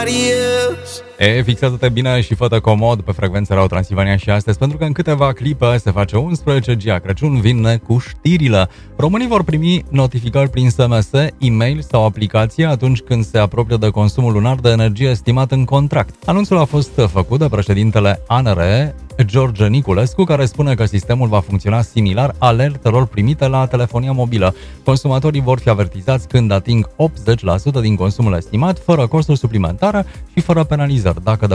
Fixează-te bine și fă-te comod pe frecvența Radio Transilvania și astăzi, pentru că în câteva clipe se face 11 Crăciun, vine cu știrile. Românii vor primi notificări prin SMS, e-mail sau aplicație atunci când se apropie de consumul lunar de energie estimat în contract. Anunțul a fost făcut de președintele ANRE, George Niculescu, care spune că sistemul va funcționa similar alertelor primite la telefonia mobilă. Consumatorii vor fi avertizați când ating 80% din consumul estimat, fără costuri suplimentare și fără penalizări. Dacă